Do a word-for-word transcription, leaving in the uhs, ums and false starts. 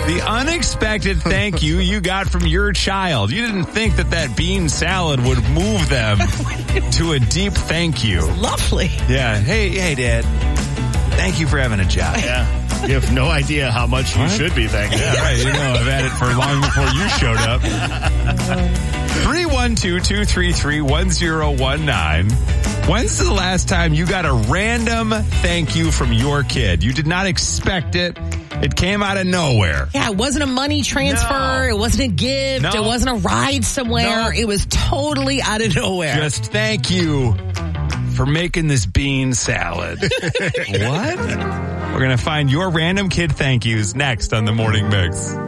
The unexpected thank you you got from your child. You didn't think that that bean salad would move them to a deep thank you. Lovely. Yeah. Hey, hey, Dad. Thank you for having a job. Yeah. You have no idea how much you What? should be thanking. Yeah, right. You know, I've had it for long before you showed up. three one two, two three three, one zero one nine. When's the last time you got a random thank you from your kid? You did not expect it. It came out of nowhere. Yeah, it wasn't a money transfer. No. It wasn't a gift. No. It wasn't a ride somewhere. No. It was totally out of nowhere. Just thank you for making this bean salad. What? We're going to find your random kid thank yous next on The Morning Mix.